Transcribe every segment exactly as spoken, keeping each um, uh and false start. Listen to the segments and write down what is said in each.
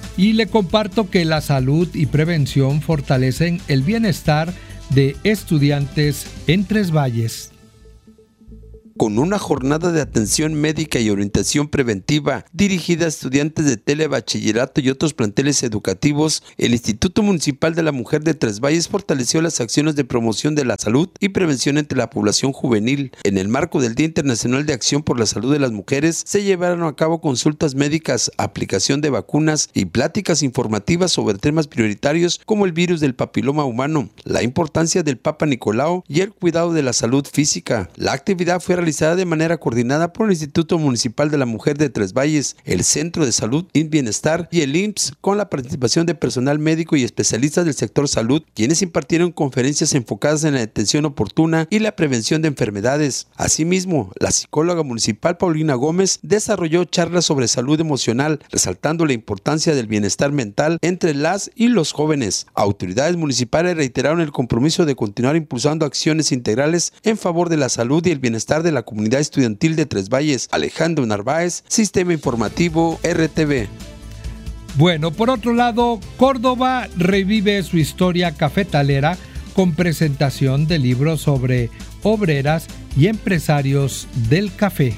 Y le comparto que la salud y prevención fortalecen el bienestar de estudiantes en Tres Valles. Con una jornada de atención médica y orientación preventiva dirigida a estudiantes de telebachillerato y otros planteles educativos, el Instituto Municipal de la Mujer de Tres Valles fortaleció las acciones de promoción de la salud y prevención entre la población juvenil. En el marco del Día Internacional de Acción por la Salud de las Mujeres, se llevaron a cabo consultas médicas, aplicación de vacunas y pláticas informativas sobre temas prioritarios como el virus del papiloma humano, la importancia del Papa Nicolau y el cuidado de la salud física. La actividad fue realizada de manera coordinada por el Instituto Municipal de la Mujer de Tres Valles, el Centro de Salud y Bienestar y el I M S S, con la participación de personal médico y especialistas del sector salud, quienes impartieron conferencias enfocadas en la detención oportuna y la prevención de enfermedades. Asimismo, la psicóloga municipal Paulina Gómez desarrolló charlas sobre salud emocional, resaltando la importancia del bienestar mental entre las y los jóvenes. Autoridades municipales reiteraron el compromiso de continuar impulsando acciones integrales en favor de la salud y el bienestar de la comunidad estudiantil de Tres Valles. Alejandro Narváez, Sistema Informativo R T V. Bueno, por otro lado, Córdoba revive su historia cafetalera con presentación de libros sobre obreras y empresarios del café.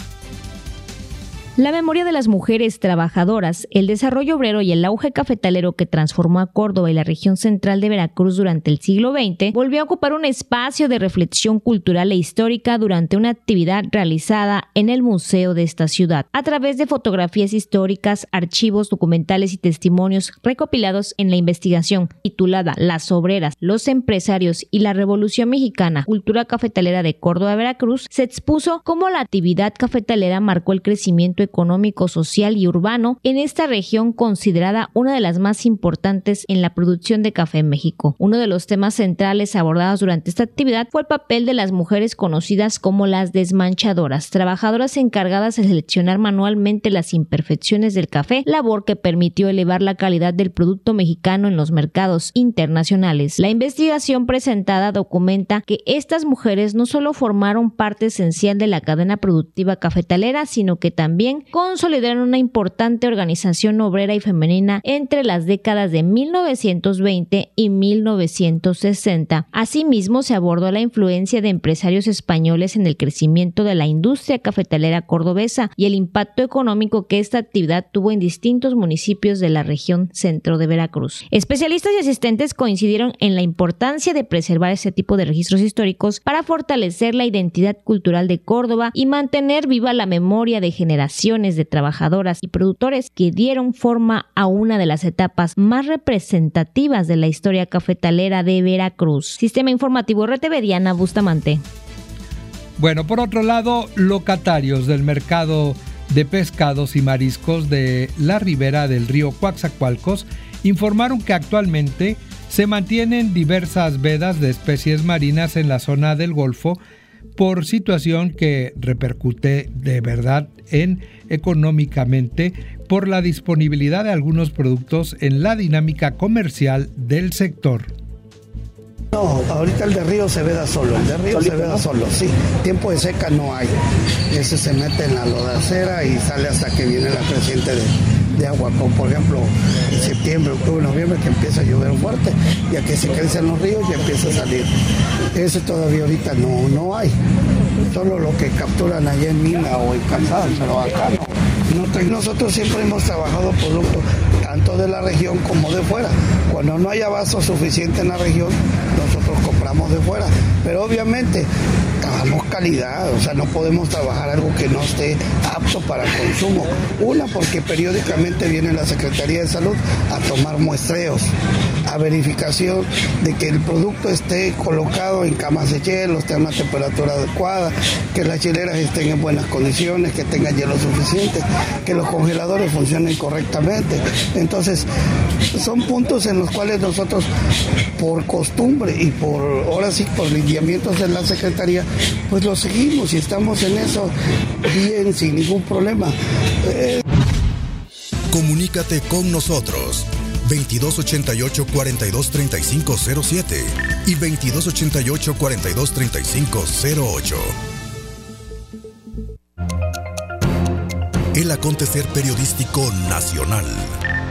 La memoria de las mujeres trabajadoras, el desarrollo obrero y el auge cafetalero que transformó a Córdoba y la región central de Veracruz durante el siglo veinte volvió a ocupar un espacio de reflexión cultural e histórica durante una actividad realizada en el museo de esta ciudad, a través de fotografías históricas, archivos, documentales y testimonios recopilados en la investigación titulada Las obreras, los empresarios y la Revolución Mexicana, cultura cafetalera de Córdoba, Veracruz. Se expuso cómo la actividad cafetalera marcó el crecimiento económico, social y urbano en esta región, considerada una de las más importantes en la producción de café en México. Uno de los temas centrales abordados durante esta actividad fue el papel de las mujeres conocidas como las desmanchadoras, trabajadoras encargadas de seleccionar manualmente las imperfecciones del café, labor que permitió elevar la calidad del producto mexicano en los mercados internacionales. La investigación presentada documenta que estas mujeres no solo formaron parte esencial de la cadena productiva cafetalera, sino que también consolidaron una importante organización obrera y femenina entre las décadas de mil novecientos veinte y mil novecientos sesenta. Asimismo, se abordó la influencia de empresarios españoles en el crecimiento de la industria cafetalera cordobesa y el impacto económico que esta actividad tuvo en distintos municipios de la región centro de Veracruz. Especialistas y asistentes coincidieron en la importancia de preservar este tipo de registros históricos para fortalecer la identidad cultural de Córdoba y mantener viva la memoria de generaciones de trabajadoras y productores que dieron forma a una de las etapas más representativas de la historia cafetalera de Veracruz. Sistema Informativo R T V, Diana Bustamante. Bueno, por otro lado, locatarios del mercado de pescados y mariscos de la ribera del río Coatzacoalcos informaron que actualmente se mantienen diversas vedas de especies marinas en la zona del Golfo por situación que repercute de verdad en económicamente por la disponibilidad de algunos productos en la dinámica comercial del sector. No, ahorita el de río se veda solo, el de río se veda solo, sí. Tiempo de seca no hay. Ese se mete en la lodacera y sale hasta que viene la creciente de, de agua, como por ejemplo en septiembre, octubre, noviembre, que empieza a llover fuerte, y aquí se crecen los ríos y empieza a salir. Ese todavía ahorita no, no hay. Solo lo que capturan allá en Mina o en Calzada, pero acá no. Nosotros siempre hemos trabajado productos tanto de la región como de fuera. Cuando no hay abasto suficiente en la región, nosotros compramos de fuera. Pero obviamente trabajamos calidad, o sea, no podemos trabajar algo que no esté apto para consumo. Una, porque periódicamente viene la Secretaría de Salud a tomar muestreos, a verificación de que el producto esté colocado en camas de hielo, esté a una temperatura adecuada, que las hieleras estén en buenas condiciones, que tengan hielo suficiente, que los congeladores funcionen correctamente. Entonces, son puntos en los cuales nosotros, por costumbre y por, ahora sí, por lineamientos de la Secretaría, pues lo seguimos y estamos en eso bien, sin ningún problema. Eh... Comunícate con nosotros. veintidós ochenta y ocho, cuarenta y dos, treinta y cinco cero siete y veintidós ochenta y ocho, cuarenta y dos, treinta y cinco cero ocho. El acontecer periodístico nacional,